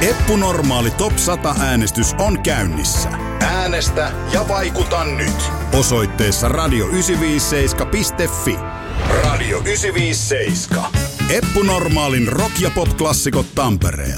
Eppu Normaali Top 100 äänestys on käynnissä. Äänestä ja vaikuta nyt. Osoitteessa radio957.fi. Radio 957. Eppu Normaalin rock- ja pop-klassikot Tampereella.